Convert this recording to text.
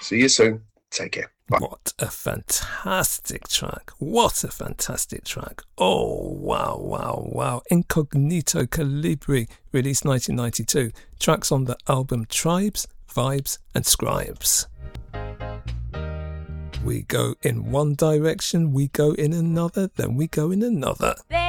See you soon. Take care. Bye. What a fantastic track. What a fantastic track. Oh, wow, wow, wow. Incognito Calibri, released 1992. Tracks on the album Tribes, Vibes and Scribes. We go in one direction, we go in another, then we go in another.